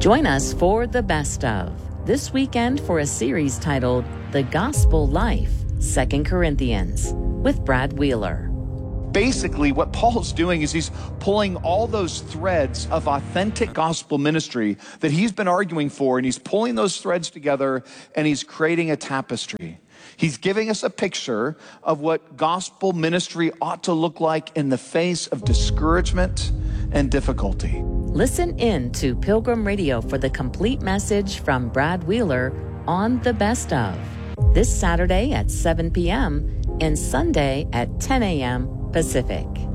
Join us for The Best Of this weekend for a series titled The Gospel Life, 2 Corinthians, with Brad Wheeler. Basically, what Paul's doing is he's pulling all those threads of authentic gospel ministry that he's been arguing for, and he's pulling those threads together, and he's creating a tapestry. He's giving us a picture of what gospel ministry ought to look like in the face of discouragement and difficulty. Listen in to Pilgrim Radio for the complete message from Brad Wheeler on The Best Of, this Saturday at 7 p.m. and Sunday at 10 a.m. Pacific.